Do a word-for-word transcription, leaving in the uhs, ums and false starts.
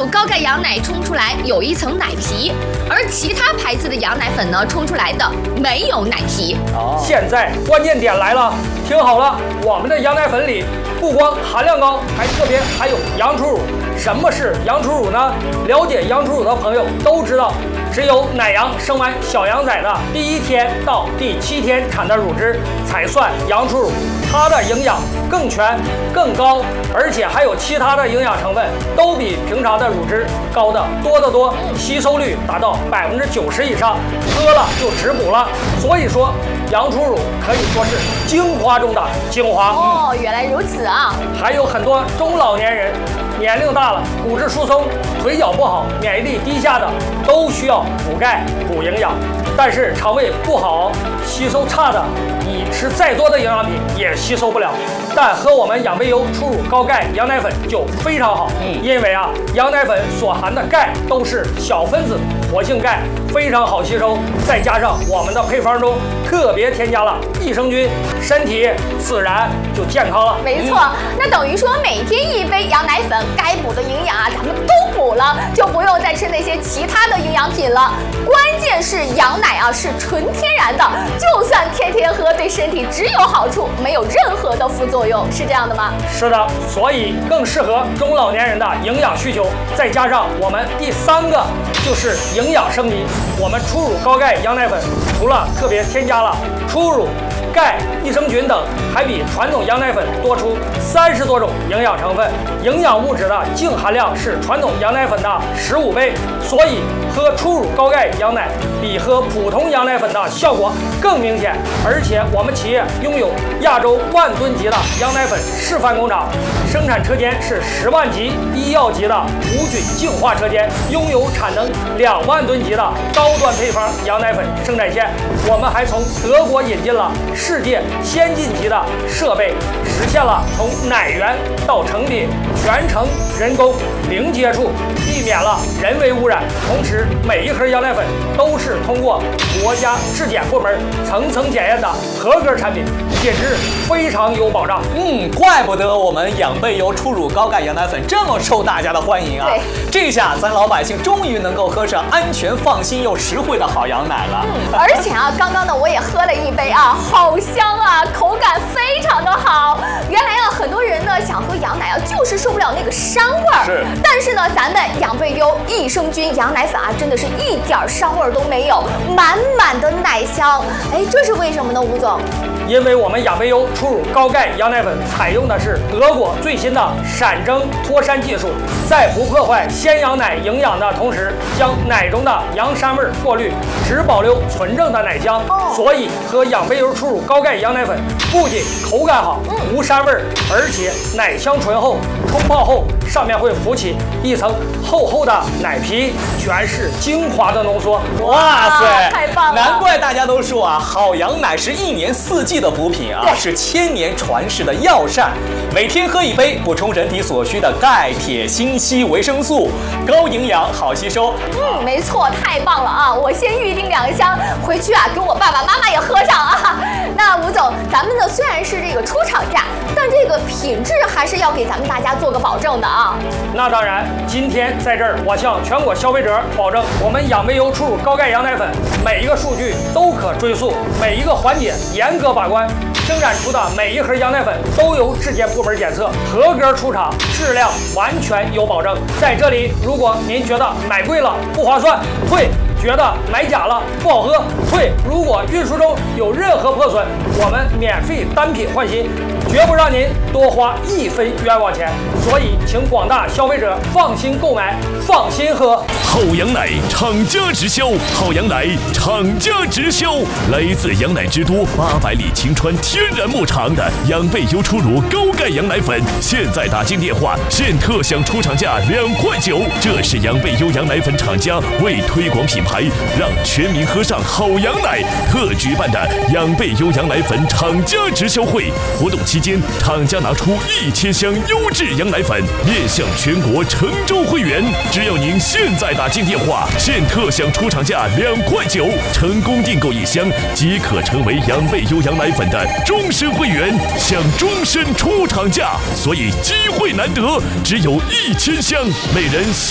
乳高钙羊奶冲出来有一层奶皮，而其他牌子的羊奶粉呢，冲出来的没有奶皮。 哦，现在关键点来了，听好了，我们的羊奶粉里不光含量高，还特别含有羊初乳。什么是羊初乳呢？了解羊初乳的朋友都知道，只有奶羊生完小羊崽的第一天到第七天产的乳汁才算羊初乳，它的营养更全、更高，而且还有其他的营养成分都比平常的乳汁高得多得多，吸收率达到百分之九十以上，喝了就直补了。所以说，羊初乳可以说是精华中的精华。 哦，原来如此啊！ 还有很多中老年人，年龄大了，骨质疏松、腿脚不好、免疫力低下的，都需要补钙、补营养。但是肠胃不好、吸收差的，你吃再多的营养品也吸收不了。但喝我们养贝优初乳高钙羊奶粉就非常好，嗯，因为啊，羊奶粉所含的钙都是小分子活性钙，非常好吸收。再加上我们的配方中特别添加了益生菌，身体自然就健康了。 没错，嗯、那等于说每天一杯羊奶粉，该补的营养啊，咱们都补了，就不用再吃那些其他的营养品了。关键是羊奶啊是纯天然的，就算天天喝，对身体只有好处，没有任何的副作用，是这样的吗？ 是的，所以更适合中老年人的营养需求。再加上我们第三个就是营养升级，我们初乳高钙羊奶粉除了特别添加了初乳、钙、益生菌等，还比传统羊奶粉多出三十多种营养成分，营养物质的净含量是传统羊奶粉的十五倍，所以喝初乳高钙羊奶比喝普通羊奶粉的效果更明显。而且我们企业拥有亚洲万吨级的羊奶粉示范工厂，生产车间是十万级医药级的无菌净化车间，拥有产能两万吨级的高端配方羊奶粉生产线。我们还从德国引进了世界先进级的设备，实现了从奶源到成品全程人工零接触，避免了人为污染。同时，每一盒羊奶粉都是通过国家质检部门层层检验的合格产品，品质非常有保障。 嗯，怪不得我们养贝优初乳高钙羊奶粉这么受大家的欢迎啊！这下咱老百姓终于能够喝上安全、放心又实惠的好羊奶了。 嗯，而且啊，刚刚呢我也喝了一杯啊，好香啊，口感非常的好。原来啊，很多人呢想喝羊奶啊，就是受不了那个膻味儿。 是。 但是呢，咱们养贝优益生菌羊奶粉啊，真的是一点膻味儿都没有，满满的奶香。哎，这是为什么呢，吴总？ 因为我们养贝优初乳高钙羊奶粉采用的是德国最新的闪蒸脱膻技术，在不破坏鲜羊奶营养的同时，将奶中的羊膻味过滤，只保留纯正的奶香。哦、所以喝养贝优初乳高钙羊奶粉不仅口感好、无膻味，而且奶香醇厚，冲泡后上面会浮起一层厚厚的奶皮，全是精华的浓缩。 哇塞， 太棒了！ 难怪大家都说啊，好羊奶是一年四季的补品啊，是千年传世的药膳。每天喝一杯，补充人体所需的钙、铁、锌、硒、维生素，高营养，好吸收。 嗯，没错，太棒了啊！我先预定两箱，回去啊，给我爸爸妈妈也喝上啊。那吴总，咱们呢虽然是这个出厂价，但这个品质还是要给咱们大家做个保证的啊。 那当然，今天在这儿，我向全国消费者保证，我们养贝优初乳高钙羊奶粉每一个数据都可追溯，每一个环节严格把关。生产出的每一盒羊奶粉都由质检部门检测合格出厂，质量完全有保证。在这里，如果您觉得买贵了不划算，退；觉得买假了不好喝，退。如果运输中有任何破损，我们免费单品换新，绝不让您多花一分冤枉钱。所以，请广大消费者放心购买，放心喝。 好羊奶，厂家直销；好羊奶，厂家直销。来自羊奶之都八百里晴川天然牧场的养贝优初乳高钙羊奶粉，现在打进电话，现特享出厂价两块九。这是养贝优羊奶粉厂家为推广品牌，让全民喝上好羊奶特举办的养贝优羊奶粉厂家直销会。活动期间，厂家拿出一千箱优质羊奶粉面向全国成州会员，只要您现在打进电话，现特享出厂价两块九，成功订购一箱即可成为养贝优羊奶粉的终身会员，享终身出厂价。所以机会难得，只有一千箱，每人